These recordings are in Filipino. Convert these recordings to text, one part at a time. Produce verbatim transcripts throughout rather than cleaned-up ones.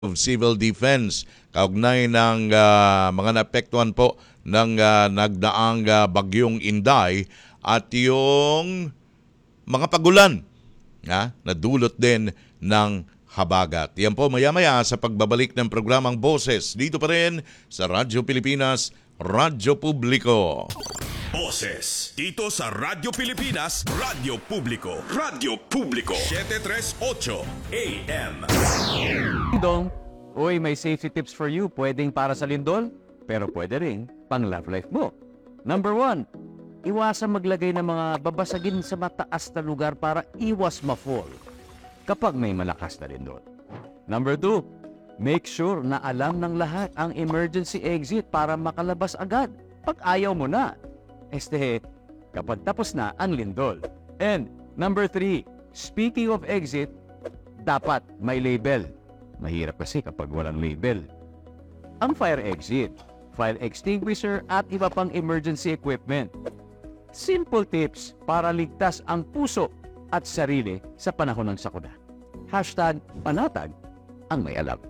of Civil Defense kaugnay ng uh, mga naapektuhan po ng uh, nagdaang uh, bagyong Inday at yung mga pagulan na nadulot din ng habagat. Yan po maya-maya sa pagbabalik ng programang Boses dito pa rin sa Radyo Pilipinas, Radyo Publiko. Boses dito sa Radyo Pilipinas, Radyo Publiko, Radyo Publiko seven thirty-eight A M. Dong, uy, may safety tips for you. Pwedeng para sa lindol, pero pwede rin pang love life mo. Number one, iwasan maglagay ng mga babasagin sa mataas na lugar para iwas ma-fall kapag may malakas na lindol. Number two, make sure na alam ng lahat ang emergency exit para makalabas agad pag ayaw mo na. Este, kapag tapos na ang lindol. And number three, speaking of exit, dapat may label. Mahirap kasi kapag walang label. Ang fire exit, fire extinguisher at iba pang emergency equipment. Simple tips para ligtas ang puso at sarili sa panahon ng sakuna. Hashtag panatag ang may alam.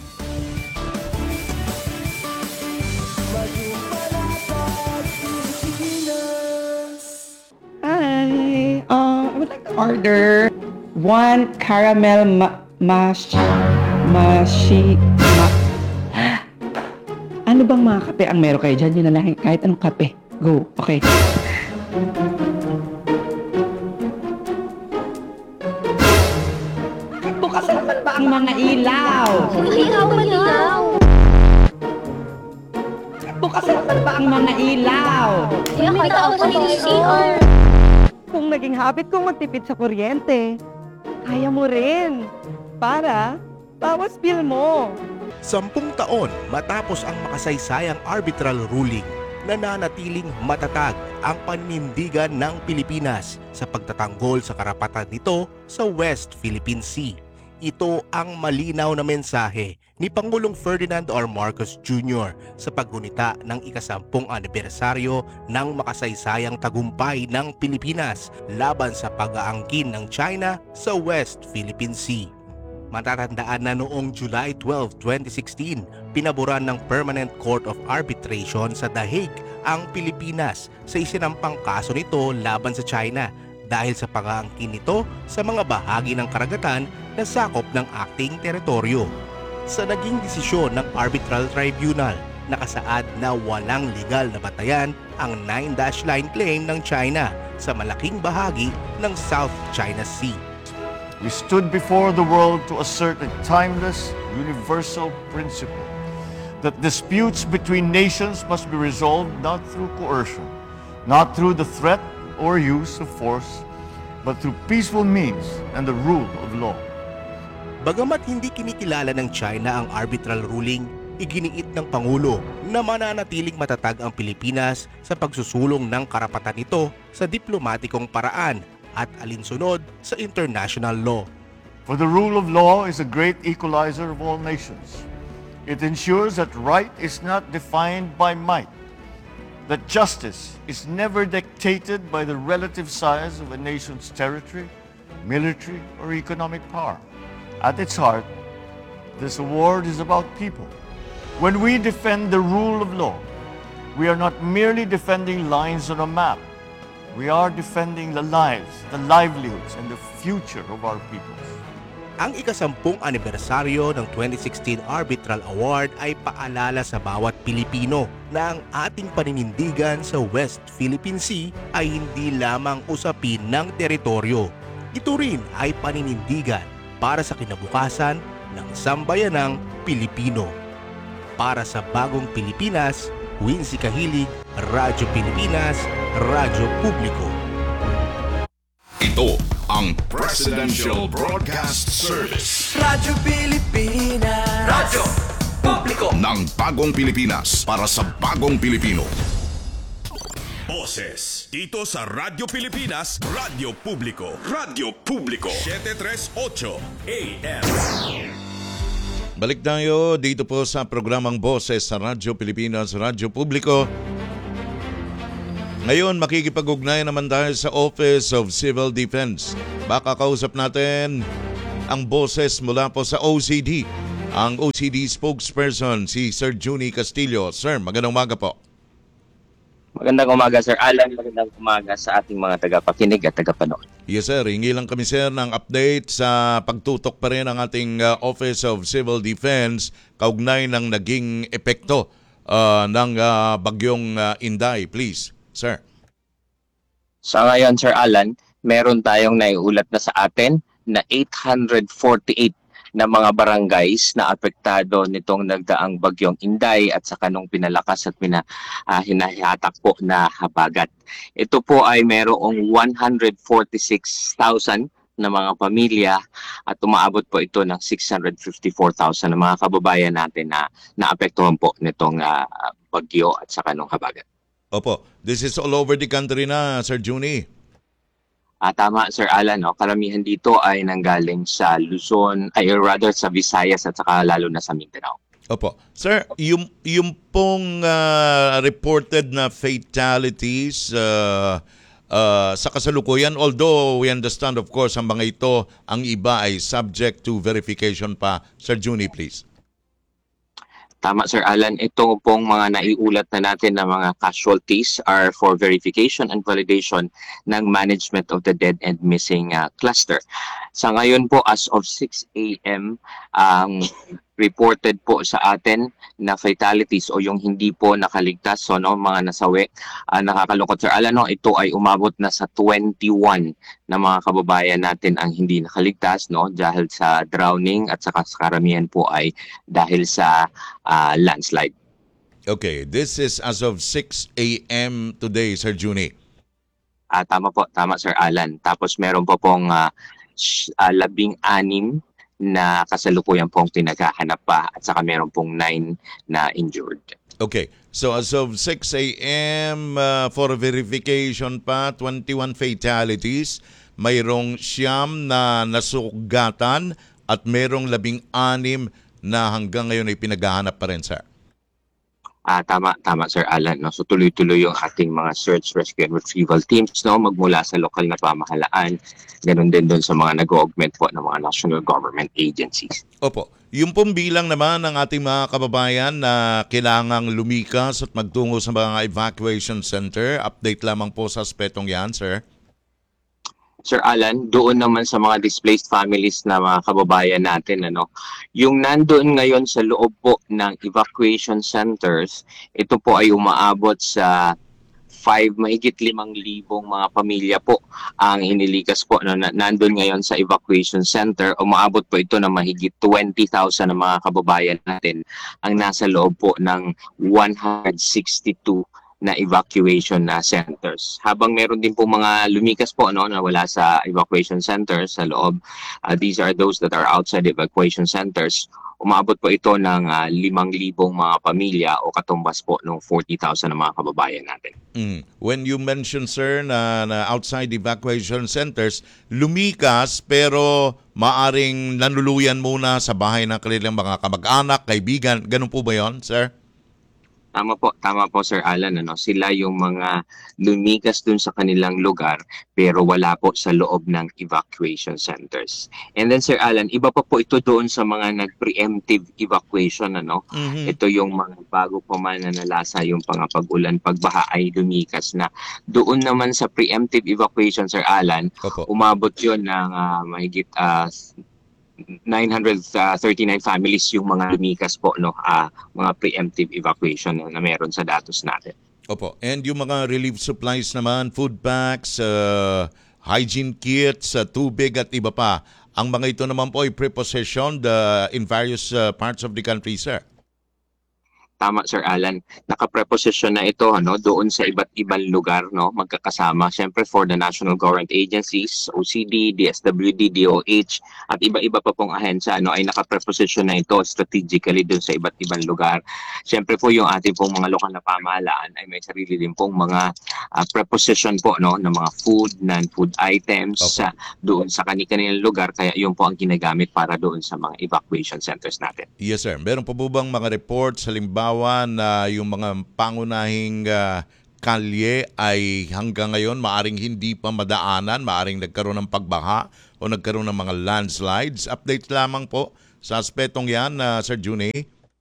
Hi, uh, I would like to order one caramel ma mash mashi ma Ano bang mga kape ang meron kayo dyan? Yun na lang, kahit anong kape. Go, okay. Bukas naman ba ang mga ilaw? Ikaw maligaw. Bukas naman ba ang mga ilaw? Kaya kita ako sa C R. Kung naging habit kong magtipid sa kuryente, kaya mo rin. Para bawas bill mo. Sampung taon matapos ang makasaysayang arbitral ruling, nananatiling matatag ang paninindigan ng Pilipinas sa pagtatanggol sa karapatan nito sa West Philippine Sea. Ito ang malinaw na mensahe ni Pangulong Ferdinand R. Marcos Junior sa paggunita ng ikasampung anibersaryo ng makasaysayang tagumpay ng Pilipinas laban sa pag-aangkin ng China sa West Philippine Sea. Matatandaan na noong July twelfth, twenty sixteen, pinaboran ng Permanent Court of Arbitration sa The Hague ang Pilipinas sa isinampang kaso nito laban sa China dahil sa pag-aangkin nito sa mga bahagi ng karagatan na sakop ng acting teritoryo. Sa naging desisyon ng Arbitral Tribunal, nakasaad na walang legal na batayan ang nine dash line claim ng China sa malaking bahagi ng South China Sea. We stood before the world to assert a timeless, universal principle that disputes between nations must be resolved not through coercion, not through the threat or use of force, but through peaceful means and the rule of law. Bagamat hindi kinikilala ng China ang arbitral ruling, iginiit ng Pangulo na mananatiling matatag ang Pilipinas sa pagsusulong ng karapatan nito sa diplomatikong paraan at alinsunod sa international law. For the rule of law is a great equalizer of all nations. It ensures that right is not defined by might, that justice is never dictated by the relative size of a nation's territory, military, or economic power. At its heart, this award is about people. When we defend the rule of law, we are not merely defending lines on a map. We are defending the lives, the livelihoods, and the future of our peoples. Ang ikasampung anibersaryo ng twenty sixteen Arbitral Award ay paalala sa bawat Pilipino na ang ating paninindigan sa West Philippine Sea ay hindi lamang usapin ng teritoryo. Ito rin ay paninindigan para sa kinabukasan ng sambayanang Pilipino. Para sa bagong Pilipinas, Wincy Kahilig, Radyo Pilipinas, Radyo Publiko. Ito ang Presidential Broadcast Service. Radyo Pilipinas. Radyo Publiko. Ng bagong Pilipinas para sa bagong Pilipino. Boses dito sa Radyo Pilipinas, Radyo Publiko, Radyo Publiko seven thirty-eight A M. Balik tayo dito po sa programang Boses sa Radyo Pilipinas, Radyo Publiko. Ngayon, makikipag-ugnayan naman tayo sa Office of Civil Defense. Baka kausap natin ang boses mula po sa O C D ang O C D spokesperson, si Sir Juni Castillo. Sir, magandang umaga po. Magandang umaga, Sir Alan. Magandang umaga sa ating mga tagapakinig at tagapanood. Yes sir, hingi lang kami sir ng update sa pagtutok pa rin ng ating uh, Office of Civil Defense kaugnay ng naging epekto uh, ng uh, bagyong uh, Inday. Please, sir. Sa ngayon, Sir Alan, meron tayong naiulat na sa atin na eight hundred forty-eight na mga barangays na apektado nitong nagdaang bagyong Inday at saka nung pinalakas at pina, uh, hinahatak po na habagat. Ito po ay merong one hundred forty-six thousand na mga pamilya at umaabot po ito ng six hundred fifty-four thousand na mga kababayan natin na naapektuhan po nitong uh, bagyo at saka nung habagat. Opo, this is all over the country na, Sir Juni. Ah, tama, Sir Alan, no? Karamihan dito ay nanggaling sa Luzon, ay or rather sa Visayas at saka lalo na sa Mindanao. Opo. Sir, yung, yung pong uh, reported na fatalities uh, uh, sa kasalukuyan, although we understand of course ang mga ito, ang iba ay subject to verification pa. Sir Juni, please. Tama, Sir Alan. Ito pong mga naiulat na natin na mga casualties are for verification and validation ng management of the dead and missing uh, cluster. Sa ngayon po, as of six a m, ang um, reported po sa atin na fatalities o yung hindi po nakaligtas, so no, mga nasawi, uh, nakakalungkot, Sir Alan, no, ito ay umabot na sa twenty-one na mga kababayan natin ang hindi nakaligtas, no, dahil sa drowning at saka sa karamihan po ay dahil sa uh, landslide. Okay, this is as of six a m today, Sir Juni. Ah, tama po, tama, Sir Alan. Tapos meron po pong uh, uh, labing-anim na kasalukuyan pong pinaghahanap pa at saka meron pong nine na injured. Okay, so as of six a m uh, for verification pa, twenty-one fatalities, mayroong siyam na nasugatan at mayroong labing-anim na hanggang ngayon ay pinaghahanap pa rin, sir. Ah, tama, tama, Sir Alan. No? So tuloy-tuloy yung ating mga search, rescue, and retrieval teams, no, magmula sa lokal na pamahalaan, ganun din doon sa mga nag-augment po ng mga national government agencies. Opo. Yung pong bilang naman ng ating mga kababayan na kailangang lumikas at magtungo sa mga evacuation center, update lamang po sa aspetong yan, sir. Sir Alan, doon naman sa mga displaced families na mga kababayan natin, ano, yung nandoon ngayon sa loob po ng evacuation centers, ito po ay umaabot sa five, mahigit limang libong mga pamilya po ang inilikas po na nandun ngayon sa evacuation center. Umaabot po ito na mahigit twenty thousand na mga kababayan natin ang nasa loob po ng one hundred sixty-two na evacuation na centers. Habang meron din po mga lumikas po, no, na wala sa evacuation centers sa loob, uh, these are those that are outside evacuation centers. Umaabot po ito ng uh, limang libong mga pamilya o katumbas po ng forty thousand na mga kababayan natin. Mm. When you mention, sir, na, na outside evacuation centers, lumikas pero maaring nanuluyan muna sa bahay ng kanilang mga kamag-anak, kaibigan. Ganun po ba yon, sir? Tama po, tama po, Sir Alan, ano, sila yung mga lumikas dun sa kanilang lugar pero wala po sa loob ng evacuation centers. And then, Sir Alan, iba pa po ito doon sa mga nag-preemptive evacuation, ano. Mm-hmm. Ito yung mga bago pa man na nalasa yung pangapag-ulan, pagbaha ay lumikas na. Doon naman sa preemptive evacuation, Sir Alan, Opo. umabot yun ng uh, mahigit uh, nine hundred thirty-nine families yung mga lumikas po, no, uh, mga preemptive evacuation na meron sa datos natin. Opo. And yung mga relief supplies naman, food packs, uh, hygiene kits, uh, tubig at iba pa, ang mga ito naman po ay prepositioned uh, in various uh, parts of the country, sir. Tama, Sir Alan. Nakapreposisyon na ito, ano, doon sa iba't ibang lugar, no, magkakasama. Siyempre for the national government agencies, O C D, D S W D, D O H, at iba-iba pa pong ahensya, ano, ay nakapreposisyon na ito strategically doon sa iba't ibang lugar. Siyempre po yung ating pong mga lokal na pamahalaan ay may sarili din pong mga uh, preposition po, no, ng mga food, non-food items okay. uh, doon sa kani-kanilang lugar. Kaya yun po ang ginagamit para doon sa mga evacuation centers natin. Yes, sir. Meron po po bang mga reports, halimbawa, na yung mga pangunahing uh, kalye ay hanggang ngayon maaring hindi pa madaanan, maaring nagkaroon ng pagbaha o nagkaroon ng mga landslides? Update lamang po sa aspetong yan, uh, Sir Juni?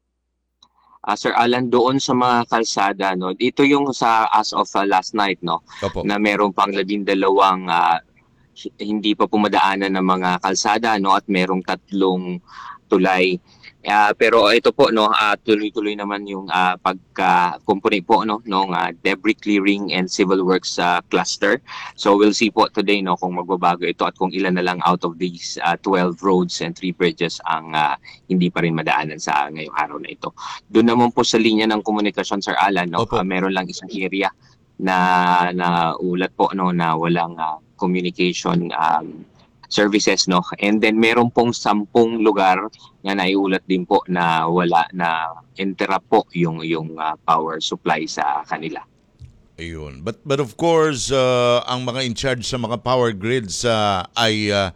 Ah, Sir Alan, doon sa mga kalsada, no, dito yung sa as of uh, last night, no, Opo. na meron pang labindalawang uh, hindi pa pumadaanan ng mga kalsada, no, at merong tatlong tulay. Uh, pero ito po, no, uh, tuloy-tuloy naman yung uh, pagka-component po, no, ng uh, debris clearing and civil works uh, cluster. So we'll see po today, no, kung magbabago ito at kung ilan na lang out of these uh, twelve roads and three bridges ang uh, hindi pa rin madaanan sa ngayong araw na ito. Doon naman po sa linya ng komunikasyon, Sir Alan, no, uh, meron lang isang area na na ulat po, no, na walang uh, communication um, services, no, and then meron pong sampung lugar na naiulat din po na wala na interrupt po yung yung uh, power supply sa kanila. Ayun. But but of course, uh, ang mga in charge sa mga power grids uh, ay uh,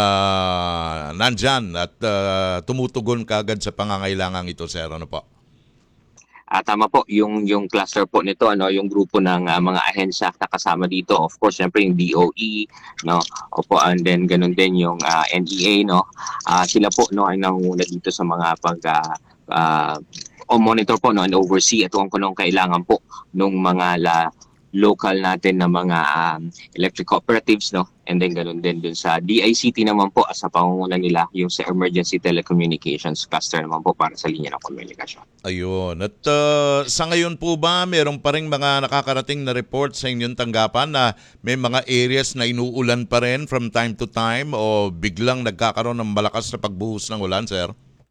uh, nandyan at uh, tumutugon kaagad sa pangangailangan ito, sir. Ano po? Ah, tama po, yung yung cluster po nito, ano, yung grupo ng uh, mga ahensya na kasama dito. Of course, syempre yung D O E, no, opo, and then ganun din yung uh, N E A, no. Uh, sila po, no, ay nangunguna dito sa mga pag uh, uh, o monitor po, no, and oversee at kung anong kailangan po nung mga la, local natin na mga um, electric cooperatives, no, and then ganun din dun sa D I C T naman po sa pangunguna nila, yung sa Emergency Telecommunications Cluster naman po para sa linya ng komunikasyon. Ayun. At uh, sa ngayon po ba, meron pa rin mga nakakarating na report sa inyong tanggapan na may mga areas na inuulan pa rin from time to time o biglang nagkakaroon ng malakas na pagbuhos ng ulan, sir?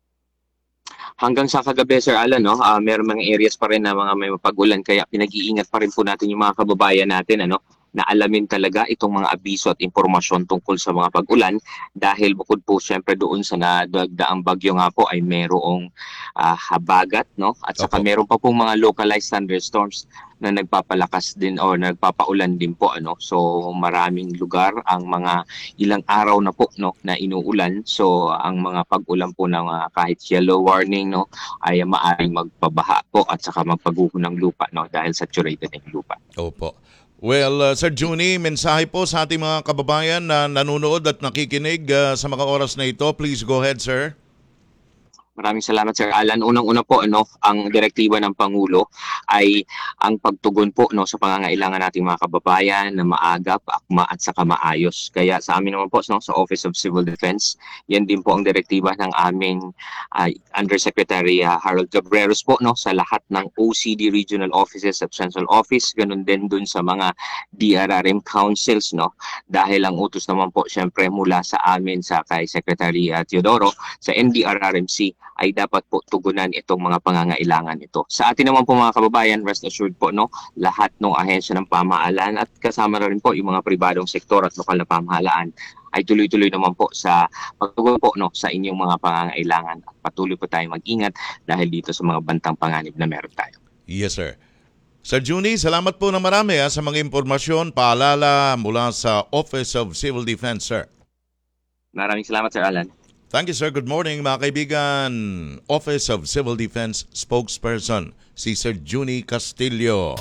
Hanggang sa kagabi, Sir Alan, no, uh, meron mga areas pa rin na mga may mapag-ulan, kaya pinag-iingat pa rin po natin yung mga kababayan natin, ano, na alamin talaga itong mga abiso at impormasyon tungkol sa mga pag-ulan, dahil bukod po syempre doon sa nadagdaang bagyo nga po ay merong uh, habagat, no, at saka okay. meron pa pong mga localized thunderstorms na nagpapalakas din o nagpapaulan din po, ano. So maraming lugar ang mga ilang araw na po, no, na inuulan. So ang mga pag-ulan po ng uh, kahit yellow warning, no, ay maaaring magpabaha po at saka magpaguho ng lupa, no, dahil saturated ng lupa. Opo. Well, uh, Sir Juni, mensahe po sa ating mga kababayan na nanonood at nakikinig uh, sa mga oras na ito. Please go ahead, sir. Maraming salamat, Sir Alan. Unang-una po, ano, ang direktiba ng Pangulo ay ang pagtugon po, no, sa pangangailangan nating mga kababayan na maagap, akma at saka maayos. Kaya sa amin naman po, no, sa Office of Civil Defense, yan din po ang direktiba ng aming uh, Undersecretary uh, Harold Cabreros po, no, sa lahat ng O C D regional offices at central office, ganun din dun sa mga D R R M councils, no, dahil ang utos naman po syempre mula sa amin sa kay Secretary uh, Teodoro sa N D R R M C ay dapat po tugunan itong mga pangangailangan ito. Sa atin naman po mga kababayan, rest assured po, no, lahat ng ahensya ng pamahalaan at kasama na rin po yung mga pribadong sektor at lokal na pamahalaan ay tuloy-tuloy naman po sa pagtugon po, no, sa inyong mga pangangailangan at patuloy po tayong mag-ingat dahil dito sa mga bantang panganib na meron tayo. Yes, sir. Sir Juni, salamat po na marami ha, sa mga impormasyon, paalala mula sa Office of Civil Defense, sir. Maraming salamat, Sir Alan. Thank you, sir. Good morning, mga kaibigan. Office of Civil Defense Spokesperson, si Sir Juni Castillo.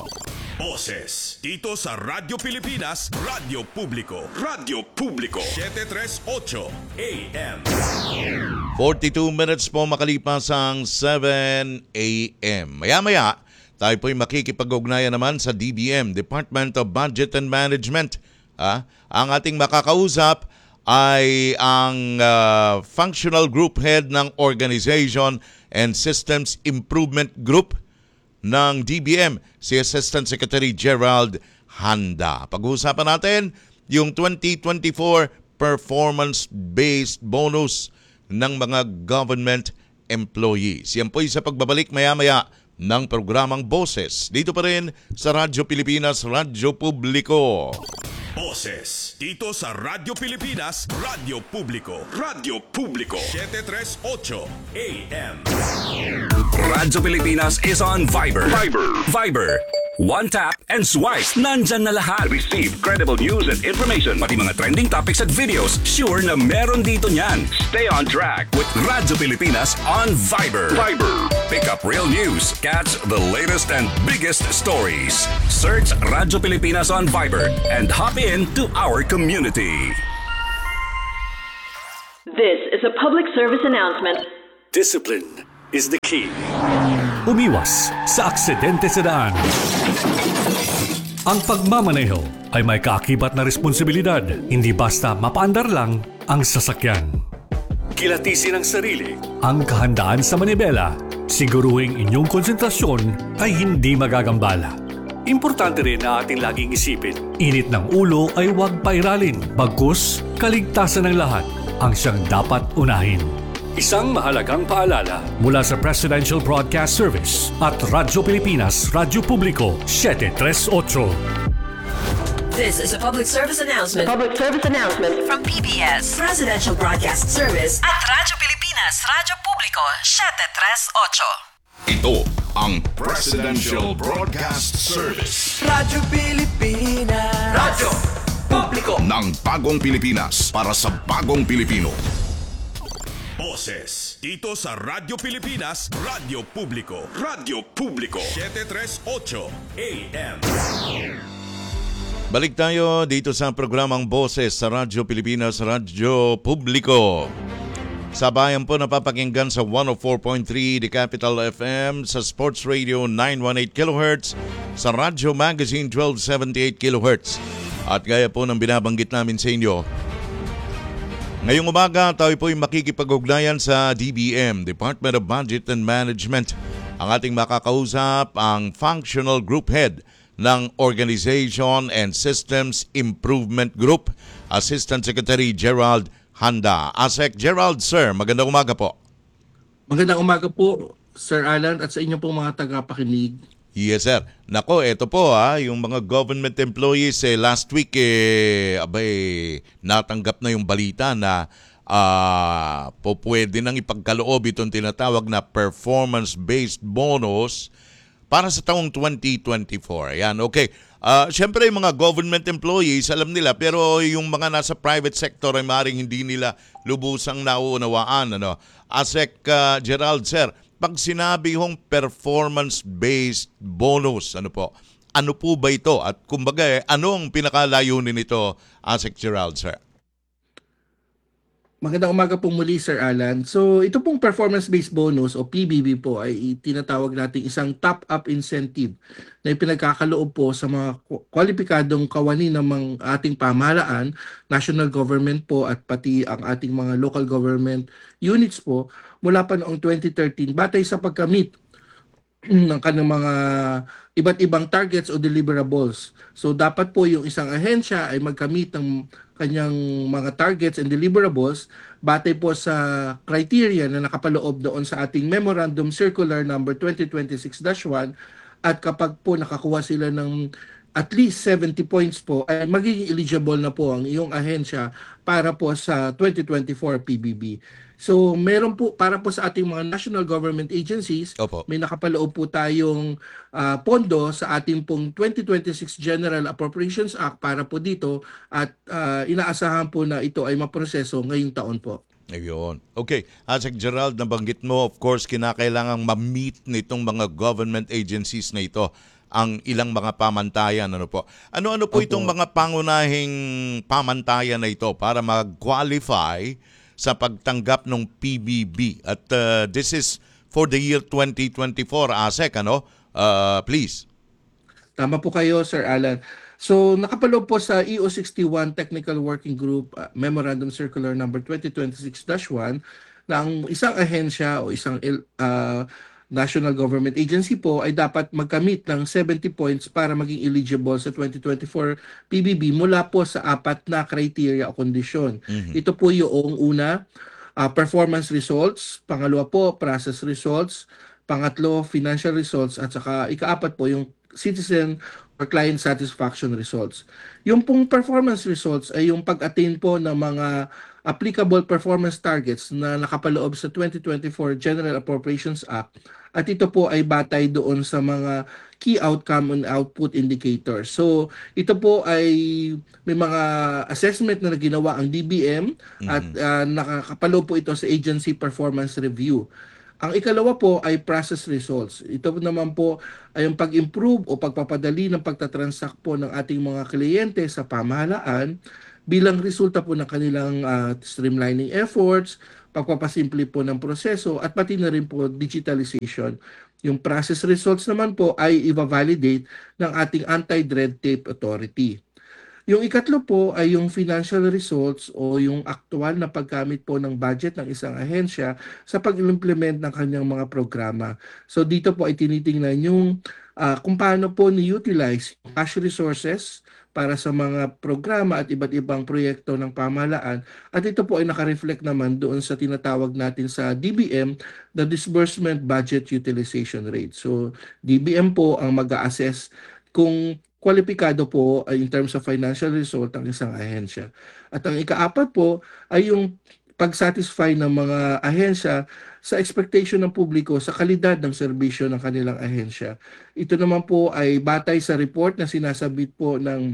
Boses dito sa Radyo Pilipinas, Radyo Publiko, Radyo Publiko, seven thirty-eight A M. forty-two minutes po makalipas ang seven A M. Maya-maya, tayo po'y makikipag-ugnayan naman sa D B M, Department of Budget and Management. Ah, ang ating makakausap ay ang uh, Functional Group Head ng Organization and Systems Improvement Group ng D B M, si Assistant Secretary Gerald Handa. Pag-uusapan natin yung twenty twenty-four performance-based bonus ng mga government employees. Yan po'y sa pagbabalik maya-maya ng programang Boses. Dito pa rin sa Radyo Pilipinas, Radyo Publiko. Boses dito sa Radyo Pilipinas, Radyo Publiko, Radyo Publiko, seven thirty-eight A M. Radyo Pilipinas is on Viber. Viber. Viber. One tap and swipe. Nandyan na lahat. Receive credible news and information. Pati mga trending topics at videos. Sure na meron dito niyan. Stay on track with Radyo Pilipinas on Viber. Viber. Pick up real news. Catch the latest and biggest stories. Search Radyo Pilipinas on Viber and hop in to our community. This is is a public service announcement. Discipline is the key. Umiwas sa aksidente sa daan. Ang pagmamaneho ay may kaakibat na responsibilidad, hindi basta mapaandar lang ang sasakyan. Kilatisin ang sarili, ang kahandaan sa manibela, siguruhing inyong konsentrasyon ay hindi magagambala. Importante rin na ating laging isipin, init ng ulo ay huwag pairalin, bagkus kaligtasan ng lahat ang siyang dapat unahin. Isang mahalagang paalala mula sa Presidential Broadcast Service at Radyo Pilipinas, Radyo Publiko, seven three eight. This is a public service announcement. Public service announcement From P B S, Presidential Broadcast Service at Radyo Pilipinas, Radyo Publiko, seven three eight. Ito ang Presidential Broadcast Service Radyo Pilipinas, Radyo Publiko ng Bagong Pilipinas para sa Bagong Pilipino. Boses dito sa Radyo Pilipinas, Radyo Publiko, Radyo Publiko, seven three eight A M. Balik tayo dito sa programang Boses sa Radyo Pilipinas, Radyo Publiko. Sa bayan po napapakinggan sa one oh four point three The Capital F M, sa Sports Radio nine eighteen kilohertz, sa Radyo Magazine twelve seventy-eight kilohertz. At gaya po ng binabanggit namin sa inyo, ngayong umaga tayo po ay makikipag-ugnayan sa D B M, Department of Budget and Management. Ang ating makakausap ang Functional Group Head ng Organization and Systems Improvement Group, Assistant Secretary Gerald Handa. Asek Gerald, sir, magandang umaga po. Magandang umaga po, Sir Alan, at sa inyo pong mga tagapakinig. Yes, sir. Nako, ito po ha, yung mga government employees eh, last week eh, abay, natanggap na yung balita na uh, po pwede nang ipagkaloob itong tinatawag na performance-based bonus para sa taong twenty twenty-four. Ayan, okay. Uh, Siyempre, yung mga government employees, alam nila, pero yung mga nasa private sector ay maaaring hindi nila lubusang nauunawaan. Ano? Asek uh, Gerald, sir, pag sinabi hong performance-based bonus, ano po, ano po ba ito? At kumbaga, eh, ano ang pinakalayunin nito, Asek Gerald, sir? Magandang umaga po muli, Sir Alan. So, ito pong performance-based bonus o P B B po ay tinatawag natin isang top-up incentive na ipinagkakaloob po sa mga kwalipikadong kawani ng mga ating pamahalaan, national government po at pati ang ating mga local government units po mula pa noong twenty thirteen batay sa pagkamit ng kanilang mga iba't ibang targets o deliverables. So dapat po yung isang ahensya ay magkamit ng kanyang mga targets and deliverables batay po sa criteria na nakapaloob doon sa ating Memorandum Circular number twenty twenty-six dash one, at kapag po nakakuha sila ng at least seventy points po ay magiging eligible na po ang iyong ahensya para po sa twenty twenty-four P B B. So meron po para po sa ating mga national government agencies, Opo. may nakapaloob po tayong uh, pondo sa ating pong twenty twenty-six General Appropriations Act para po dito, at uh, inaasahan po na ito ay maproseso ngayong taon po. Ayun. Okay. Asek Gerald, nabanggit mo, of course, kinakailangang ma-meet nitong mga government agencies na ito ang ilang mga pamantayan. Ano po? Ano-ano po Opo. itong mga pangunahing pamantayan na ito para mag-qualify sa pagtanggap ng P B B? At uh, this is for the year twenty twenty-four, Asek, ano? Uh, please. Tama po kayo, Sir Alan. So nakapaloob po sa E O sixty-one Technical Working Group uh, Memorandum Circular number twenty twenty-six dash one na ang isang ahensya o isang uh, national government agency po ay dapat magkamit ng seventy points para maging eligible sa twenty twenty-four P B B mula po sa apat na criteria o kondisyon. Mhm. Ito po yung una, uh, performance results, pangalawa po, process results, pangatlo, financial results, at saka ikaapat po yung citizen or client satisfaction results. Yung pong performance results ay yung pag-attain po ng mga applicable performance targets na nakapaloob sa twenty twenty-four General Appropriations Act, at ito po ay batay doon sa mga key outcome and output indicators. So ito po ay may mga assessment na ginawa ang D B M, mm-hmm. at uh, nakakapaloob po ito sa agency performance review. Ang ikalawa po ay process results. Ito naman po ay yung pag-improve o pagpapadali ng pagtatransact po ng ating mga kliyente sa pamahalaan bilang resulta po ng kanilang uh, streamlining efforts, pagpapasimple po ng proseso at pati na rin po digitalization. Yung process results naman po ay i-validate ng ating Anti-Red Tape Authority. Yung ikatlo po ay yung financial results o yung aktual na paggamit po ng budget ng isang ahensya sa pag-implement ng kanyang mga programa. So dito po ay tinitingnan yung uh, kung paano po ni-utilize cash resources para sa mga programa at iba't ibang proyekto ng pamahalaan. At ito po ay nakareflect naman doon sa tinatawag natin sa D B M, the Disbursement Budget Utilization Rate. So D B M po ang mag-a-assess kung kwalipikado po ay in terms of financial result ang isang ahensya. At ang ikaapat po ay yung pag-satisfy ng mga ahensya sa expectation ng publiko sa kalidad ng serbisyo ng kanilang ahensya. Ito naman po ay batay sa report na sinasabit po ng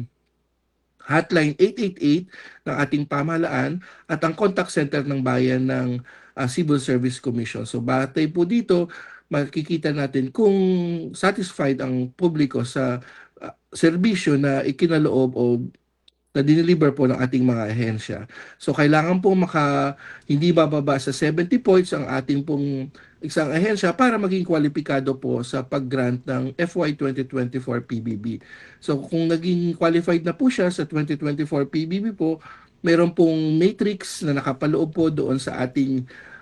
Hotline eight eight eight ng ating pamahalaan at ang contact center ng bayan ng uh, Civil Service Commission. So batay po dito, makikita natin kung satisfied ang publiko sa uh, serbisyo na ikinaloob o na dineliver po ng ating mga ahensya. So kailangan po maka hindi bababa sa seventy points ang ating pong isang ahensya para maging kwalipikado po sa pag-grant ng F Y twenty twenty-four P B B. So kung naging qualified na po siya sa twenty twenty-four P B B po, meron pong matrix na nakapaloob po doon sa ating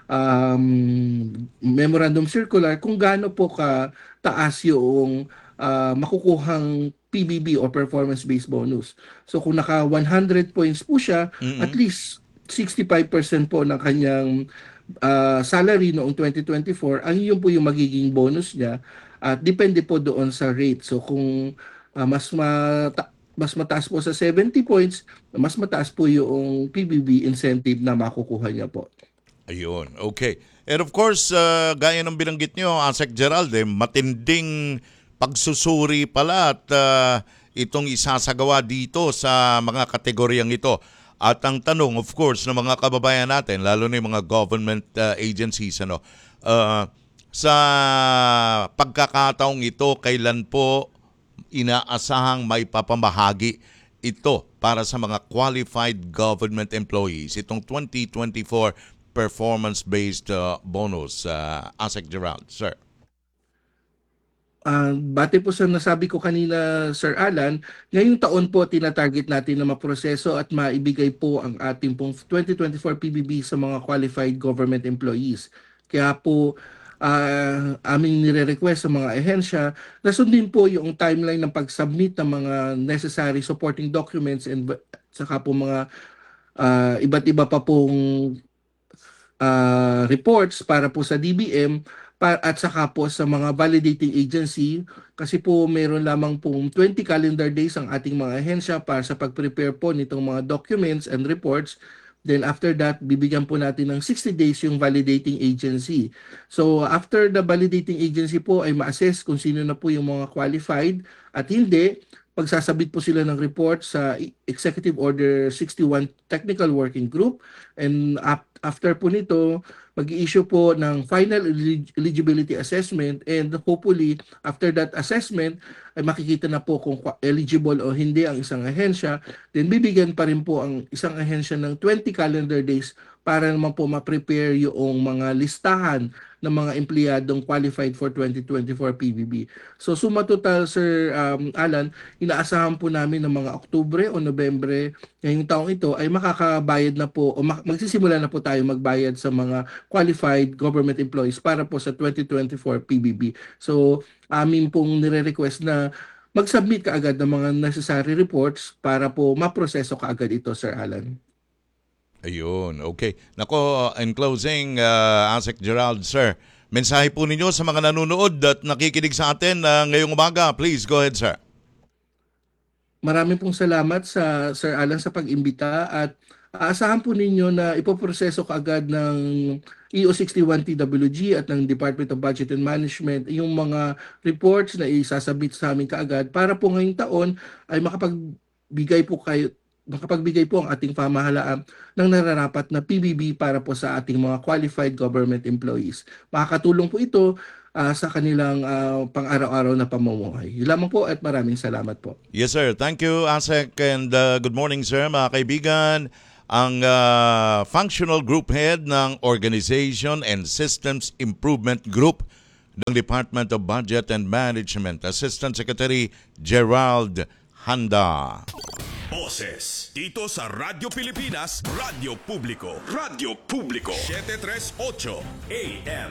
um, memorandum circular kung gaano po ka taas yung uh, makukuhang P B B o performance-based bonus. So kung naka one hundred points po siya, mm-hmm. at least sixty-five percent po ng kanyang uh, salary noong twenty twenty-four, ang yun po yung magiging bonus niya at depende po doon sa rate. So kung uh, mas mata- mas mataas po sa seventy points, mas mataas po yung P B B incentive na makukuha niya po. Ayun, okay. And of course, uh, gaya ng binanggit nyo, Asek Gerald, eh, matinding pagsusuri pala at uh, itong isasagawa dito sa mga kategoryang ito. At ang tanong, of course, ng mga kababayan natin, lalo na yung mga government uh, agencies, ano, uh, sa pagkakataong ito, kailan po inaasahang may papamahagi ito para sa mga qualified government employees, itong twenty twenty-four performance-based uh, bonus, uh, Asek Gerald, sir? Uh, bate po sa nasabi ko kanina, Sir Alan, ngayong taon po tinatarget natin na maproseso at maibigay po ang ating pong twenty twenty-four P B B sa mga qualified government employees. Kaya po uh, aming nire-request sa mga ahensya na sundin po yung timeline ng pag-submit ng mga necessary supporting documents and saka po mga uh, iba't iba pa pong uh, reports para po sa D B M at saka po sa mga validating agency kasi po meron lamang pong twenty calendar days ang ating mga ahensya para sa pag-prepare po nitong mga documents and reports. Then after that, bibigyan po natin ng sixty days yung validating agency. So after the validating agency po ay ma-assess kung sino na po yung mga qualified at hindi, pagsasabit po sila ng report sa Executive Order sixty-one Technical Working Group and after po nito, mag-i-issue po ng final eligibility assessment and hopefully after that assessment ay makikita na po kung eligible o hindi ang isang ahensya. Then bibigyan pa rin po ang isang ahensya ng twenty calendar days para naman po ma-prepare yung mga listahan ng mga empleyadong qualified for twenty twenty-four P B B. So suma total, Sir um, Alan, inaasahan po namin ng mga Oktubre o Nobyembre ngayong taong ito ay makakabayad na po o magsisimula na po tayo magbayad sa mga qualified government employees para po sa twenty twenty-four P B B. So amin pong nire-request na mag-submit kaagad ng mga necessary reports para po maproseso kaagad ito, Sir Alan. Ayun, okay. Nako, in closing, uh, Asek Gerald, sir, mensahe po ninyo sa mga nanonood at nakikinig sa atin uh, ngayong umaga. Please, go ahead, sir. Maraming pong salamat sa Sir Alan sa pag-imbita at aasahan po ninyo na ipoproseso kaagad ng E O sixty-one T W G at ng Department of Budget and Management yung mga reports na isasabit sa amin kaagad para po ngayong taon ay makapagbigay po kayo makapagbigay po ang ating pamahalaan ng nararapat na P B B para po sa ating mga qualified government employees. Makakatulong po ito uh, sa kanilang uh, pang-araw-araw na pamumuhay. Yun lamang po at maraming salamat po. Yes, sir. Thank you, Asek, and uh, good morning, sir, mga kaibigan. ang ah, Functional Group Head ng Organization and Systems Improvement Group ng Department of Budget and Management, Assistant Secretary Gerald Handa. Boses dito sa Radyo Pilipinas, Radyo Publiko, Radyo Publiko, seven thirty-eight A M.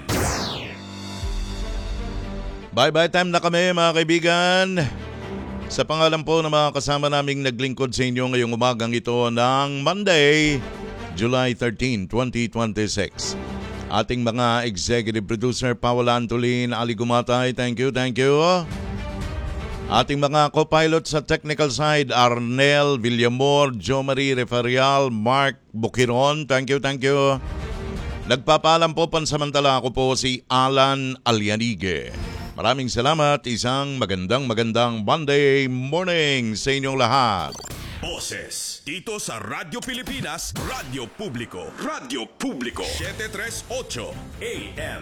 Bye-bye time na kami mga kaibigan. Sa pangalan po ng mga kasama naming naglingkod sa inyo ngayong umagang ito ng Monday, July thirteenth, twenty twenty-six. Ating mga executive producer, Paula Antolin, Ali Gumatay, thank you, thank you. Ating mga co-pilot sa technical side, Arnel Villamor, Jo Marie Referial, Mark Bukiron, thank you, thank you. Nagpapaalam po pansamantala ako po si Alan Alianige. Maraming salamat, isang magandang magandang Monday morning sa inyong lahat. Boses dito sa Radyo Pilipinas, Radyo Publiko, Radyo Publiko, seven thirty-eight A M.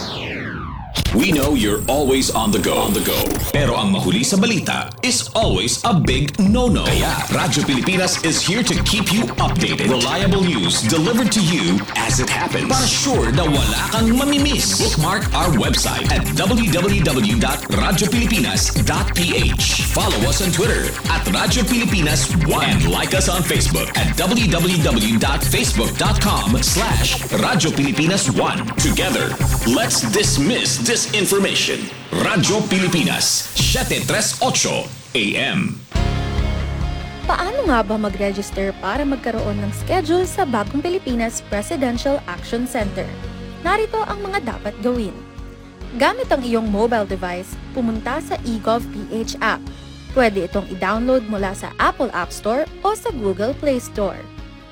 We know you're always on the go. On the go. Pero ang mahuli sa balita is always a big no-no. Kaya Radyo Pilipinas is here to keep you updated. Reliable news delivered to you as it happens. Para sure na wala kang mamimiss. Bookmark our website at w w w dot radyo pilipinas dot p h. Follow us on Twitter at Radyo Pilipinas one. And like us on Facebook at w w w dot facebook dot com slash Radyo Pilipinas one. Together, let's dismiss this information. Radyo Pilipinas, seven thirty-eight A M. Paano nga ba mag-register para magkaroon ng schedule sa Bagong Pilipinas Presidential Action Center? Narito ang mga dapat gawin. Gamit ang iyong mobile device, pumunta sa eGovPH app. Pwede itong i-download mula sa Apple App Store o sa Google Play Store.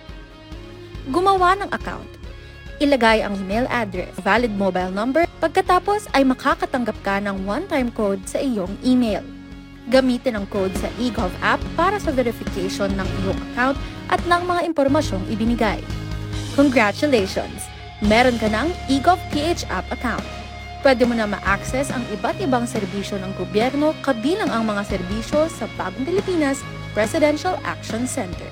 Gumawa ng account. Ilagay ang email address, valid mobile number, pagkatapos ay makakatanggap ka ng one-time code sa iyong email. Gamitin ang code sa eGov app para sa verification ng iyong account at ng mga impormasyong ibinigay. Congratulations! Meron ka ng eGovPH app account. Pwede mo na ma-access ang iba't ibang serbisyo ng gobyerno kabilang ang mga serbisyo sa Bagong Pilipinas Presidential Action Center.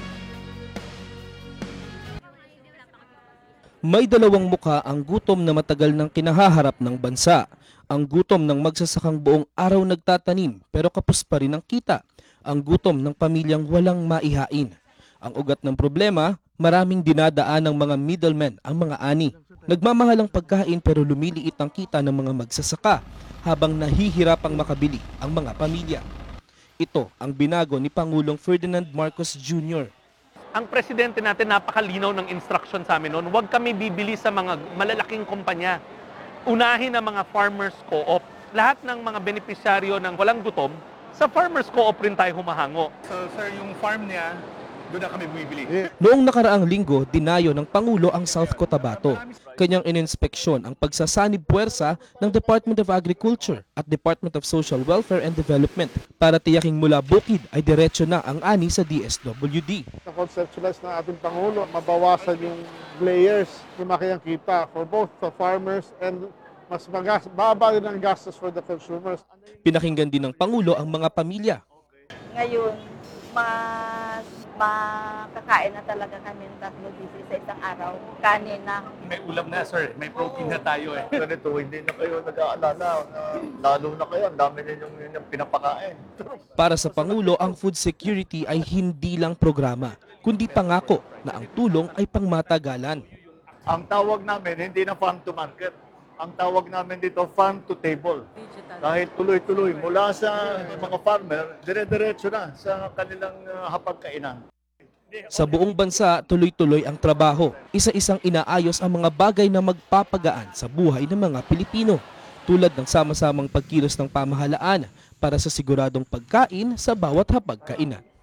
May dalawang muka ang gutom na matagal nang kinahaharap ng bansa. Ang gutom ng magsasakang buong araw nagtatanim pero kapos pa rin ang kita. Ang gutom ng pamilyang walang maihain. Ang ugat ng problema, maraming dinadaan ng mga middlemen ang mga ani. Nagmamahal ang pagkain pero lumiliit ang kita ng mga magsasaka habang nahihirapang makabili ang mga pamilya. Ito ang binago ni Pangulong Ferdinand Marcos Junior Ang presidente natin napakalinaw ng instruction sa amin noon, huwag kami bibili sa mga malalaking kumpanya. Unahin ang mga farmers co-op. Lahat ng mga benepisyaryo ng walang gutom, sa farmers co-op rin tayo humahango. So sir, yung farm niya, doon na kami bumibili. Noong nakaraang linggo, dinayo ng Pangulo ang South Cotabato. Kanyang ininspeksyon ang pagsasanib puwersa ng Department of Agriculture at Department of Social Welfare and Development para tiyaking mula bukid ay diretso na ang ani sa D S W D. Na-conceptualize ng ating Pangulo, mabawasan yung layers, lumaki ang kita for both the farmers and mas magas, baba din ang gastos for the consumers. Pinakinggan din ng Pangulo ang mga pamilya. Ngayon, mas makakain na talaga kami ng tatlo busy sa isang araw. Kanin na. May ulam na sir, may protein na tayo eh. Ganito, hindi na kayo nag-aalala na lalo na kayo, ang dami ninyong yung pinapakain. Para sa Pangulo, ang food security ay hindi lang programa, kundi pangako na ang tulong ay pangmatagalan. Ang tawag namin, hindi na farm to market. Ang tawag namin dito, farm to table. Dahil tuloy-tuloy, mula sa mga farmer, dire-diretso na sa kanilang uh, hapagkainan. Sa buong bansa, tuloy-tuloy ang trabaho. Isa-isang inaayos ang mga bagay na magpapagaan sa buhay ng mga Pilipino, tulad ng sama-samang pagkilos ng pamahalaan para sa siguradong pagkain sa bawat hapagkainan.